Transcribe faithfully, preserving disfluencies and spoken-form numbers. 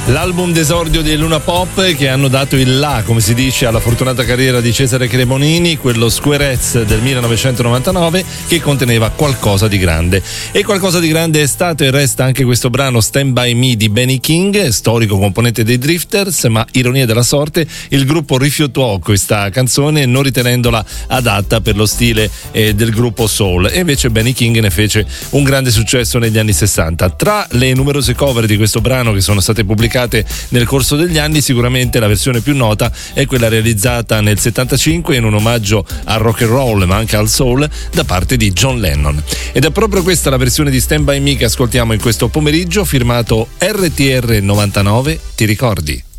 L'album d'esordio dei Luna Pop, che hanno dato il là, come si dice, alla fortunata carriera di Cesare Cremonini, quello Squarez del millenovecentonovantanove, che conteneva qualcosa di grande. E qualcosa di grande è stato e resta anche questo brano Stand By Me di Benny King, storico componente dei Drifters, ma ironia della sorte, il gruppo rifiutò questa canzone non ritenendola adatta per lo stile eh, del gruppo soul, e invece Benny King ne fece un grande successo negli anni sessanta. Tra le numerose cover di questo brano che sono state pubblicate nel corso degli anni, sicuramente la versione più nota è quella realizzata nel settantacinque in un omaggio al rock and roll ma anche al soul da parte di John Lennon, ed è proprio questa la versione di Stand By Me che ascoltiamo in questo pomeriggio, firmato R T R novantanove. Ti ricordi?